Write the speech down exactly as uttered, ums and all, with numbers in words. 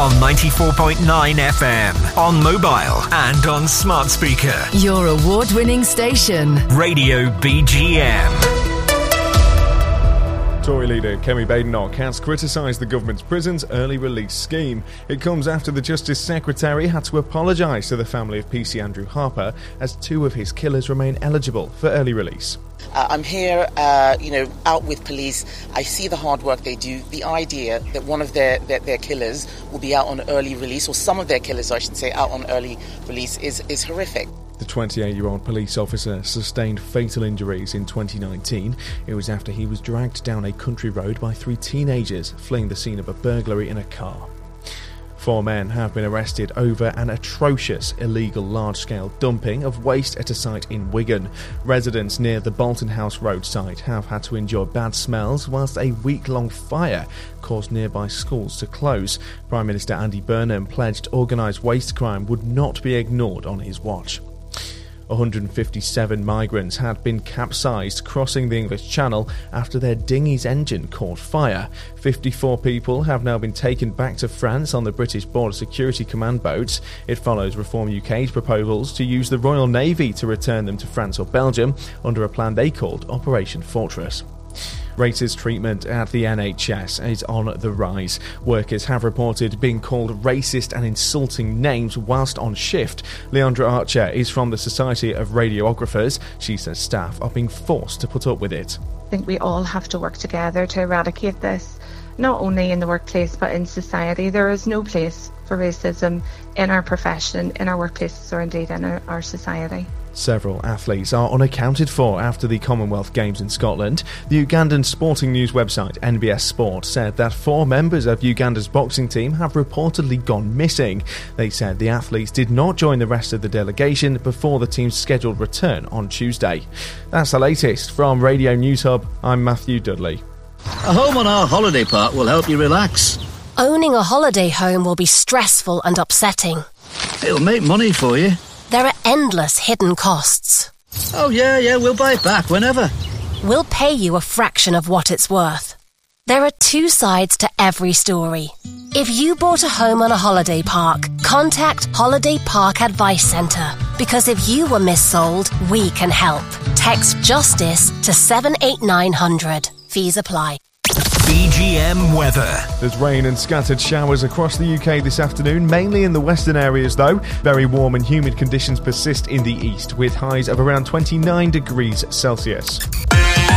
on ninety-four point nine F M, on mobile and on smart speaker. Your award-winning station. Radio B G M. Tory leader Kemi Badenoch has criticised the government's prison's early release scheme. It comes after the Justice Secretary had to apologise to the family of P C Andrew Harper as two of his killers remain eligible for early release. Uh, I'm here, uh, you know, out with police. I see the hard work they do. The idea that one of their, their, their killers will be out on early release, or some of their killers, I should say, out on early release is, is horrific. The twenty-eight-year-old police officer sustained fatal injuries in twenty nineteen. It was after he was dragged down a country road by three teenagers fleeing the scene of a burglary in a car. Four men have been arrested over an atrocious illegal large-scale dumping of waste at a site in Wigan. Residents near the Bolton House Road site have had to endure bad smells whilst a week-long fire caused nearby schools to close. Prime Minister Andy Burnham pledged organised waste crime would not be ignored on his watch. one hundred fifty-seven migrants had been capsized crossing the English Channel after their dinghy's engine caught fire. fifty-four people have now been taken back to France on the British Border Security Command boats. It follows Reform U K's proposals to use the Royal Navy to return them to France or Belgium under a plan they called Operation Fortress. Racist treatment at the N H S is on the rise. Workers have reported being called racist and insulting names whilst on shift. Leandra Archer is from the Society of Radiographers. She says staff are being forced to put up with it. I think we all have to work together to eradicate this, not only in the workplace but in society. There is no place for racism in our profession, in our workplaces, or indeed in our, our society. Several athletes are unaccounted for after the Commonwealth Games in Scotland. The Ugandan sporting news website N B S Sport said that four members of Uganda's boxing team have reportedly gone missing. They said the athletes did not join the rest of the delegation before the team's scheduled return on Tuesday. That's the latest from Radio News Hub. I'm Matthew Dudley. A home on our holiday park will help you relax. Owning a holiday home will be stressful and upsetting. It'll make money for you. There are endless hidden costs. Oh yeah, yeah, we'll buy it back whenever. We'll pay you a fraction of what it's worth. There are two sides to every story. If you bought a home on a holiday park, contact Holiday Park Advice Centre. Because if you were missold, we can help. Text JUSTICE to seven eight nine hundred. Fees apply. B G M weather. There's rain and scattered showers across the U K this afternoon, mainly in the western areas though. Very warm and humid conditions persist in the east, with highs of around twenty-nine degrees Celsius.